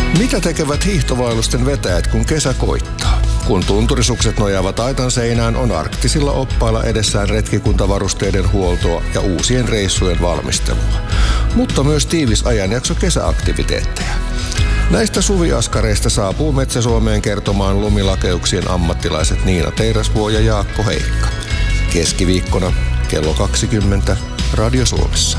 Mitä tekevät hiihtovaellusten vetäjät, kun kesä koittaa? Kun tunturisukset nojaavat aitan seinään, on arktisilla oppailla edessään retkikuntavarusteiden huoltoa ja uusien reissujen valmistelua. Mutta myös tiivis ajanjakso kesäaktiviteetteja. Näistä suviaskareista saapuu Metsä-Suomeen kertomaan lumilakeuksien ammattilaiset Niina Teirasvuo ja Jaakko Heikka. Keskiviikkona kello 20 Radio Suomessa.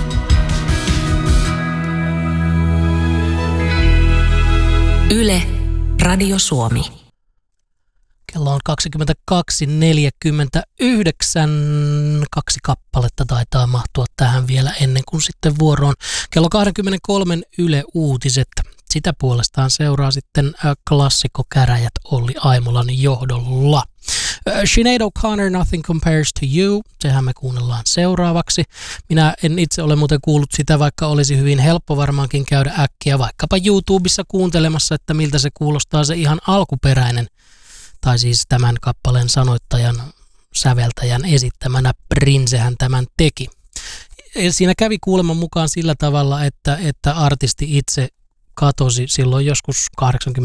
Yle, Radio Suomi. Kello on 22.49. 2 kappaletta taitaa mahtua tähän vielä ennen kuin sitten vuoroon. Kello 23 Yle Uutiset. Sitä puolestaan seuraa sitten klassikkokäräjät Olli Aimolan johdolla. Sinead O'Connor, Nothing Compares to You. Sehän me kuunnellaan seuraavaksi. Minä en itse ole muuten kuullut sitä, vaikka olisi hyvin helppo varmaankin käydä äkkiä vaikkapa YouTubessa kuuntelemassa, että miltä se kuulostaa se ihan alkuperäinen. Tai siis tämän kappaleen sanoittajan, säveltäjän esittämänä Princehän tämän teki. Siinä kävi kuuleman mukaan sillä tavalla, että artisti itse katosi silloin joskus 84-86,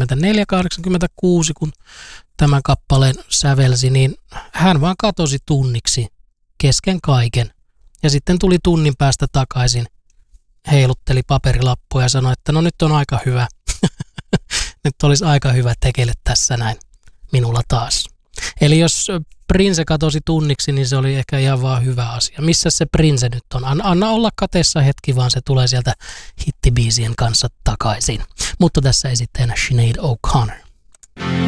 kun tämän kappaleen sävelsi, niin hän vaan katosi tunniksi kesken kaiken. Ja sitten tuli tunnin päästä takaisin, heilutteli paperilappuja ja sanoi, että no nyt on aika hyvä. Nyt olisi aika hyvä tekele tässä näin minulla taas. Eli jos Prince katosi tunniksi, niin se oli ehkä ihan vaan hyvä asia. Missä se Prince nyt on? Anna olla kateessa hetki, vaan se tulee sieltä hittibiisien kanssa takaisin. Mutta tässä esittäjänä Sinead O'Connor.